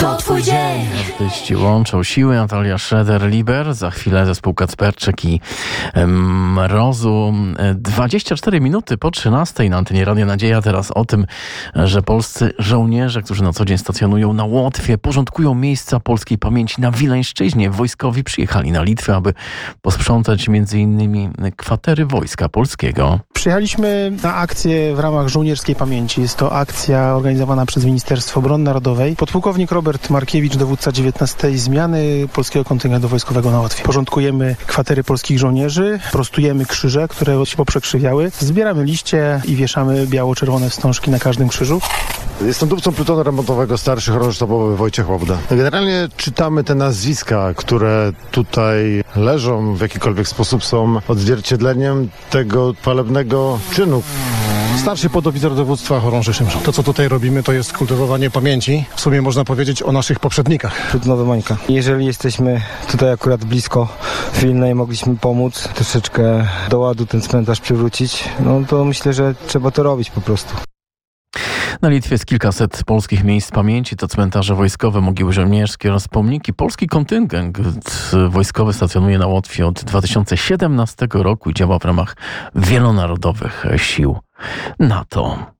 to twój dzień. Artyści łączą siły. Natalia Schroeder-Liber, za chwilę zespół Kacperczyk i Mrozu. 24 minuty po 13 na antenie Radia Nadzieja. Teraz o tym, że polscy żołnierze, którzy na co dzień stacjonują na Łotwie, porządkują miejsca polskiej pamięci na Wileńszczyźnie. Wojskowi przyjechali na Litwę, aby posprzątać m.in. kwatery Wojska Polskiego. Przyjechaliśmy na akcję w ramach żołnierskiej pamięci. Jest to akcja organizowana przez Ministerstwo Obrony Narodowej. Podpułkownik Robert Markiewicz, dowódca 19. zmiany polskiego kontyngentu wojskowego na Łotwie. Porządkujemy kwatery polskich żołnierzy, prostujemy krzyże, które się poprzekrzywiały, zbieramy liście i wieszamy biało-czerwone wstążki na każdym krzyżu. Jestem dowódcą plutonu remontowego starszy chorąży sztabowy Wojciech Łobda. Generalnie czytamy te nazwiska, które tutaj leżą, w jakikolwiek sposób są odzwierciedleniem tego chwalebnego czynu. Starszy podoficer dowództwa chorąży Szymczak. To, co tutaj robimy, to jest kultywowanie pamięci. W sumie można powiedzieć o naszych poprzednikach. Plutonowy Mańka. Jeżeli jesteśmy tutaj akurat blisko Wilna i mogliśmy pomóc, troszeczkę do ładu ten cmentarz przywrócić, no to myślę, że trzeba to robić po prostu. Na Litwie jest kilkaset polskich miejsc pamięci. To cmentarze wojskowe, mogiły żołnierskie oraz pomniki. Polski kontyngent wojskowy stacjonuje na Łotwie od 2017 roku i działa w ramach wielonarodowych sił NATO.